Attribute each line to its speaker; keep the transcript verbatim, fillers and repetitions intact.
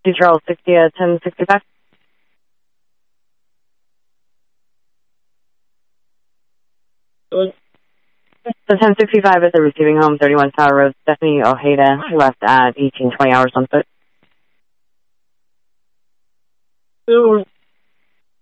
Speaker 1: Two Charles sixty at ten sixty-five.
Speaker 2: Good.
Speaker 1: So ten sixty-five at the receiving home, thirty-one Tower Road, Stephanie Ojeda, left at eighteen twenty hours on foot.
Speaker 2: Good.